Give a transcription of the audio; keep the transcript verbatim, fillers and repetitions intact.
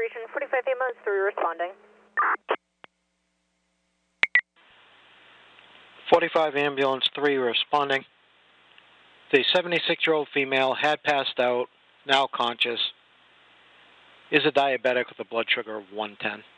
saturation forty-five ambulance three responding. forty-five ambulance three responding. The seventy-six-year-old female had passed out, now conscious, is a diabetic with a blood sugar of one ten.